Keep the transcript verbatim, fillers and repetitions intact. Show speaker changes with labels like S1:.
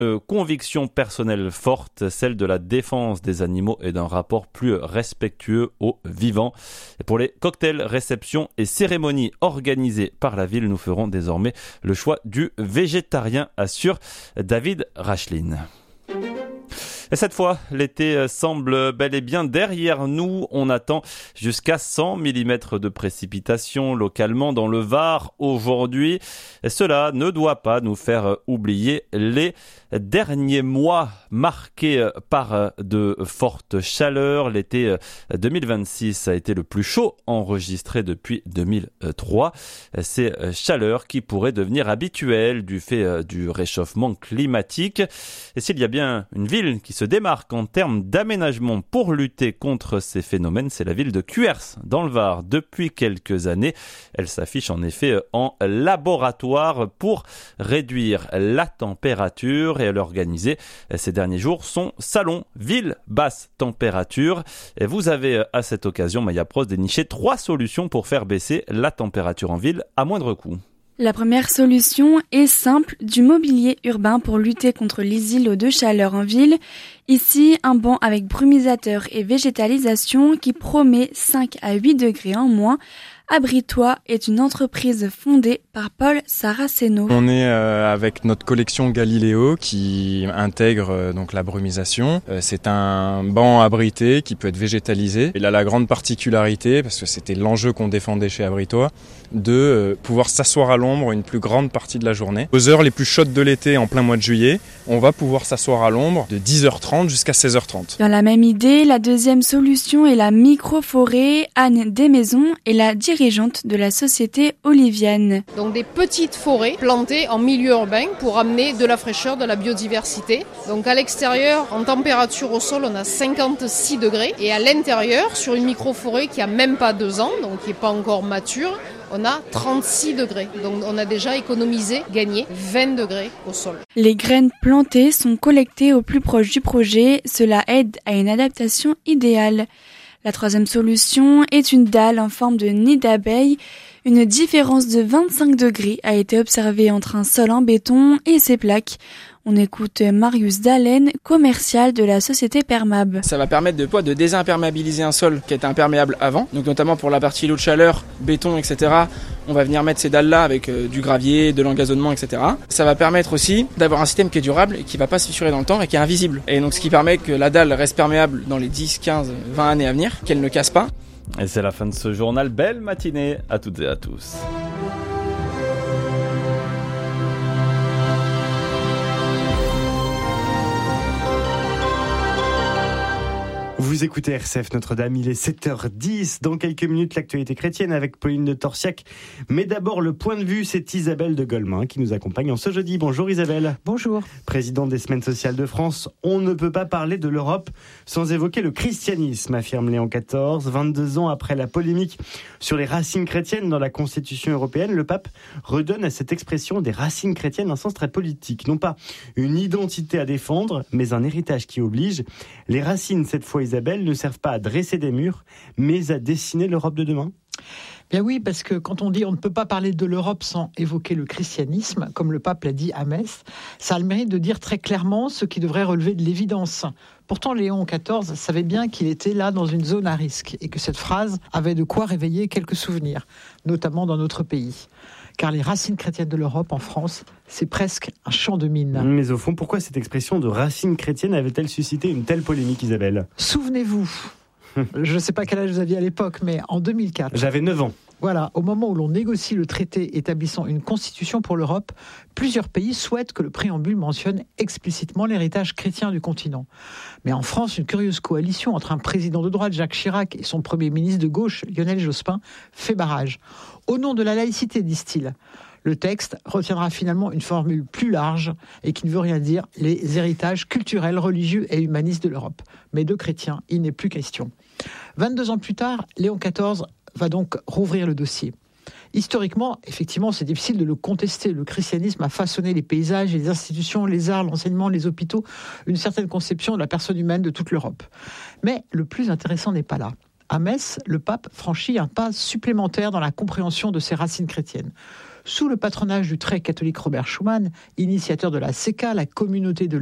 S1: euh, conviction personnelle forte, celle de la défense des animaux et d'un rapport plus respectueux aux vivants. Et pour les cocktails, réceptions et cérémonies organisées par la ville, nous ferons désormais le choix du végétarien, assure David Rachlin. Et cette fois, l'été semble bel et bien derrière nous. On attend jusqu'à cent millimètres de précipitations localement dans le Var aujourd'hui. Et cela ne doit pas nous faire oublier les derniers mois marqués par de fortes chaleurs. L'été deux mille vingt-six a été le plus chaud enregistré depuis deux mille trois. Ces chaleurs qui pourraient devenir habituelles du fait du réchauffement climatique. Et s'il y a bien une ville qui se démarque en termes d'aménagement pour lutter contre ces phénomènes, c'est la ville de Cuers, dans le Var. Depuis quelques années, elle s'affiche en effet en laboratoire pour réduire la température et elle a organisé ces derniers jours son salon ville basse température. Et vous avez à cette occasion, Maya Prost, déniché trois solutions pour faire baisser la température en ville à moindre coût.
S2: La première solution est simple, du mobilier urbain pour lutter contre les îlots de chaleur en ville. Ici, un banc avec brumisateur et végétalisation qui promet cinq à huit degrés en moins. Abritois est une entreprise fondée par Paul Saraceno.
S3: On est euh, avec notre collection Galiléo qui intègre euh, donc la brumisation. Euh, c'est un banc abrité qui peut être végétalisé. Il a la grande particularité, parce que c'était l'enjeu qu'on défendait chez Abritois, de euh, pouvoir s'asseoir à l'ombre une plus grande partie de la journée. Aux heures les plus chaudes de l'été, en plein mois de juillet, on va pouvoir s'asseoir à l'ombre de dix heures trente jusqu'à seize heures trente.
S2: Dans la même idée, la deuxième solution est la microforêt. Anne Desmaisons est la dirigeante de la société Oliviane.
S4: Donc des petites forêts plantées en milieu urbain pour amener de la fraîcheur, de la biodiversité. Donc à l'extérieur, en température au sol, on a cinquante-six degrés. Et à l'intérieur, sur une microforêt qui a même pas deux ans, donc qui n'est pas encore mature, on a trente-six degrés. Donc on a déjà économisé, gagné vingt degrés au sol.
S2: Les graines plantées sont collectées au plus proche du projet. Cela aide à une adaptation idéale. La troisième solution est une dalle en forme de nid d'abeille. Une différence de vingt-cinq degrés a été observée entre un sol en béton et ses plaques. On écoute Marius Dallène, commercial de la société Permab.
S5: Ça va permettre de, de désimperméabiliser un sol qui était imperméable avant, donc notamment pour la partie l'eau de chaleur, béton, et cetera. On va venir mettre ces dalles-là avec euh, du gravier, de l'engazonnement, et cetera. Ça va permettre aussi d'avoir un système qui est durable et qui ne va pas se fissurer dans le temps et qui est invisible. Et donc ce qui permet que la dalle reste perméable dans les dix, quinze, vingt années à venir, qu'elle ne casse pas.
S1: Et c'est la fin de ce journal. Belle matinée à toutes et à tous.
S6: Vous écoutez R C F Notre-Dame, il est sept heures dix. Dans quelques minutes, l'actualité chrétienne avec Pauline de Torsiac. Mais d'abord, le point de vue, c'est Isabelle de Golmin qui nous accompagne en ce jeudi. Bonjour Isabelle.
S7: Bonjour.
S6: Présidente des Semaines sociales de France, on ne peut pas parler de l'Europe sans évoquer le christianisme, affirme Léon quatorze. vingt-deux ans après la polémique sur les racines chrétiennes dans la Constitution européenne, le pape redonne à cette expression des racines chrétiennes un sens très politique. Non pas une identité à défendre, mais un héritage qui oblige. Les racines, cette fois Isabelle, ne servent pas à dresser des murs, mais à dessiner l'Europe de demain ?
S7: Bien oui, parce que quand on dit on ne peut pas parler de l'Europe sans évoquer le christianisme, comme le pape l'a dit à Metz, ça a le mérite de dire très clairement ce qui devrait relever de l'évidence. Pourtant, Léon quatorze savait bien qu'il était là dans une zone à risque et que cette phrase avait de quoi réveiller quelques souvenirs, notamment dans notre pays. Car les racines chrétiennes de l'Europe en France, c'est presque un champ de mine.
S6: Mais au fond, pourquoi cette expression de racines chrétiennes avait-elle suscité une telle polémique, Isabelle ?
S7: Souvenez-vous, je ne sais pas quel âge vous aviez à l'époque, mais en deux mille quatre...
S6: J'avais neuf ans.
S7: Voilà, au moment où l'on négocie le traité établissant une constitution pour l'Europe, plusieurs pays souhaitent que le préambule mentionne explicitement l'héritage chrétien du continent. Mais en France, une curieuse coalition entre un président de droite, Jacques Chirac, et son premier ministre de gauche, Lionel Jospin, fait barrage. Au nom de la laïcité, disent-ils. Le texte retiendra finalement une formule plus large et qui ne veut rien dire, les héritages culturels, religieux et humanistes de l'Europe. Mais de chrétiens, il n'est plus question. vingt-deux ans plus tard, Léon quatorze va donc rouvrir le dossier. Historiquement, effectivement, c'est difficile de le contester. Le christianisme a façonné les paysages, les institutions, les arts, l'enseignement, les hôpitaux, une certaine conception de la personne humaine de toute l'Europe. Mais le plus intéressant n'est pas là. À Metz, le pape franchit un pas supplémentaire dans la compréhension de ses racines chrétiennes. sous le patronage du très catholique Robert Schuman, initiateur de la C E C A, la communauté de